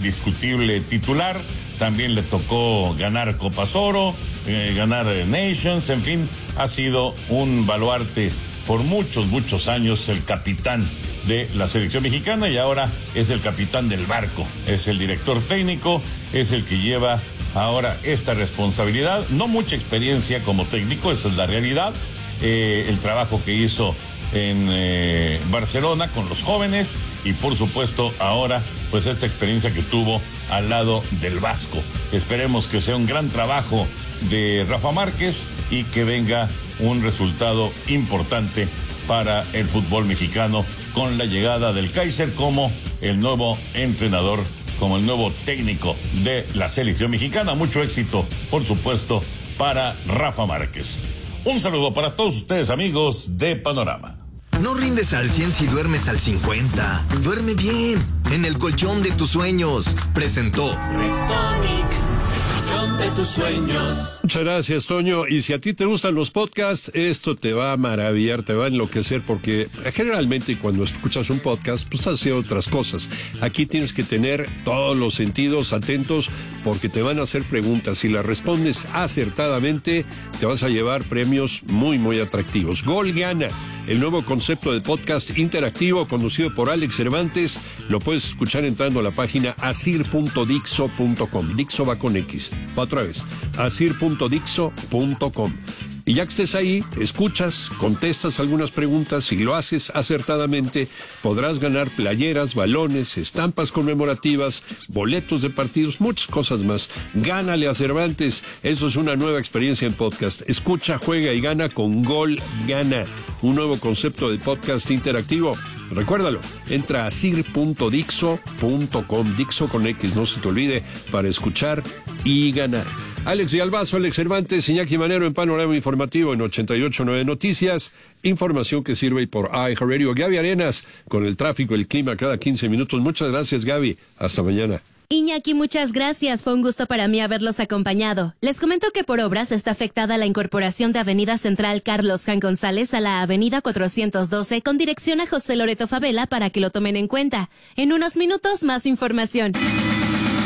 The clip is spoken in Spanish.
indiscutible titular. También le tocó ganar Copas Oro, ganar Nations, en fin, ha sido un baluarte por muchos años, el capitán de la selección mexicana, y ahora es el capitán del barco, es el director técnico, es el que lleva ahora esta responsabilidad. No mucha experiencia como técnico, esa es la realidad. El trabajo que hizo en Barcelona con los jóvenes, y por supuesto ahora pues esta experiencia que tuvo al lado del Vasco. Esperemos que sea un gran trabajo de Rafa Márquez y que venga un resultado importante para el fútbol mexicano con la llegada del Kaiser como el nuevo entrenador, como el nuevo técnico de la selección mexicana. Mucho éxito, por supuesto, para Rafa Márquez. Un saludo para todos ustedes, amigos de Panorama. No rindes al 100 si duermes al 50. Duerme bien, en el colchón de tus sueños. Presentó Restonic, el colchón de tus sueños. Muchas gracias, Toño. Y si a ti te gustan los podcasts, esto te va a maravillar, te va a enloquecer, porque generalmente cuando escuchas un podcast, pues estás haciendo otras cosas. Aquí tienes que tener todos los sentidos atentos, porque te van a hacer preguntas. Si las respondes acertadamente, te vas a llevar premios muy atractivos. Gol Gana, el nuevo concepto de podcast interactivo conducido por Alex Cervantes, lo puedes escuchar entrando a la página asir.dixo.com. Dixo va con X. Va otra vez. asir.dixo.com. Y ya que estés ahí, escuchas, contestas algunas preguntas y lo haces acertadamente, podrás ganar playeras, balones, estampas conmemorativas, boletos de partidos, muchas cosas más. Gánale a Cervantes, eso es una nueva experiencia en podcast. Escucha, juega y gana con Gol Gana, un nuevo concepto de podcast interactivo. Recuérdalo, entra a asir.dixo.com, Dixo con X, no se te olvide, para escuchar y ganar. Alex Villalbazo, Alex Cervantes, Iñaki Manero en Panorama Informativo en 88.9 Noticias. Información que sirve por iHeartRadio. Gaby Arenas con el tráfico, el clima cada 15 minutos. Muchas gracias, Gaby. Hasta mañana. Iñaki, muchas gracias. Fue un gusto para mí haberlos acompañado. Les comento que por obras está afectada la incorporación de Avenida Central Carlos Jan González a la Avenida 412 con dirección a José Loreto Favela para que lo tomen en cuenta. En unos minutos, más información.